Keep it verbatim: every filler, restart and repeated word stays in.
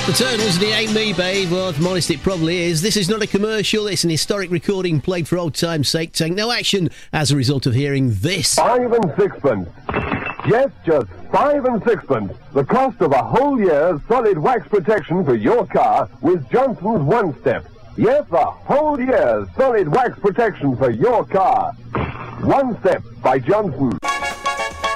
The Turtles and It Ain't Me, Babe. Well, if I'm honest, it probably is. This is not a commercial. It's an historic recording played for old time's sake. Take no action as a result of hearing this. Five and sixpence. Yes, just five and sixpence. The cost of a whole year's solid wax protection for your car with Johnson's One Step. Yes, a whole year's solid wax protection for your car. One Step by Johnson.